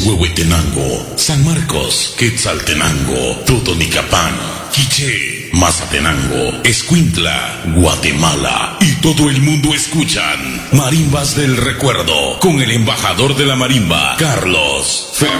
Huehuetenango, San Marcos, Quetzaltenango, Totonicapán, Quiché, Mazatenango, Escuintla, Guatemala y todo el mundo escuchan Marimbas del Recuerdo con el embajador de la marimba, Carlos Fernández.